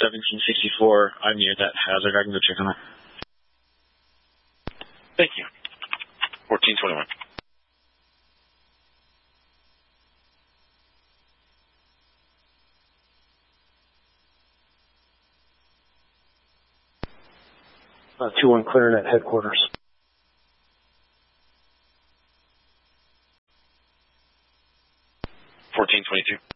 1764, I'm near that hazard. I can go check on that. Thank you. 1421. Uh, 2-1 Clarinet headquarters. $14.22.